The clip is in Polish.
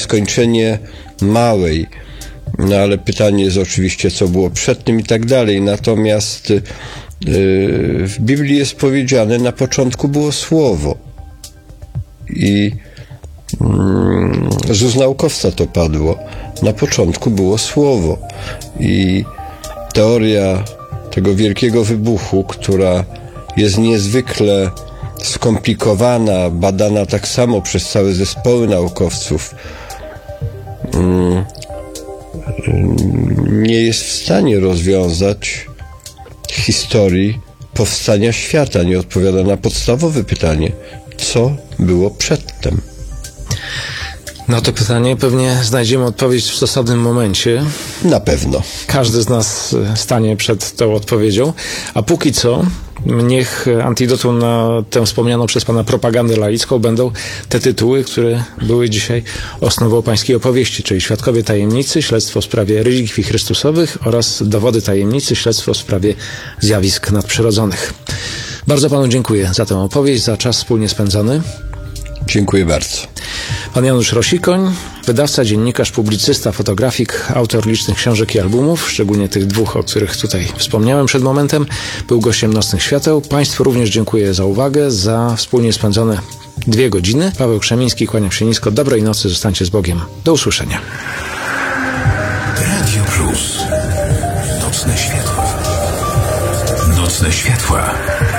nieskończenie małej. No ale pytanie jest oczywiście, co było przed tym i tak dalej. Natomiast w Biblii jest powiedziane, na początku było Słowo. I z ust naukowca to padło. Na początku było Słowo. I teoria tego wielkiego wybuchu, która jest niezwykle skomplikowana, badana tak samo przez całe zespoły naukowców, nie jest w stanie rozwiązać historii powstania świata. Nie odpowiada na podstawowe pytanie, co było przedtem. Na to pytanie pewnie znajdziemy odpowiedź w stosownym momencie. Na pewno. Każdy z nas stanie przed tą odpowiedzią. A póki co, niech antidotą na tę wspomnianą przez Pana propagandę laicką będą te tytuły, które były dzisiaj osnową pańskiej opowieści, czyli Świadkowie Tajemnicy, śledztwo w sprawie relikwii chrystusowych oraz Dowody Tajemnicy, śledztwo w sprawie zjawisk nadprzyrodzonych. Bardzo Panu dziękuję za tę opowieść, za czas wspólnie spędzony. Dziękuję bardzo. Pan Janusz Rosikoń, wydawca, dziennikarz, publicysta, fotografik, autor licznych książek i albumów, szczególnie tych dwóch, o których tutaj wspomniałem przed momentem, był gościem Nocnych Świateł. Państwu również dziękuję za uwagę, za wspólnie spędzone 2 godziny. Paweł Krzemiński, kłaniam się nisko. Dobrej nocy, zostańcie z Bogiem. Do usłyszenia. Radio Plus. Nocne Światła. Nocne Światła.